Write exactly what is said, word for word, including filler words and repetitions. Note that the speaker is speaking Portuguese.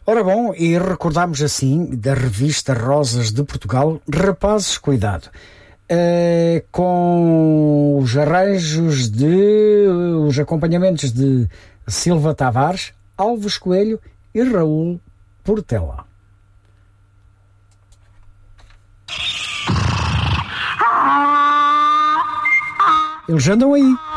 Ora bom, e recordámos assim da revista Rosas de Portugal, Rapazes Cuidado, uh, com os arranjos de, os acompanhamentos de Silva Tavares, Alves Coelho e Raul Portela. Eles andam aí.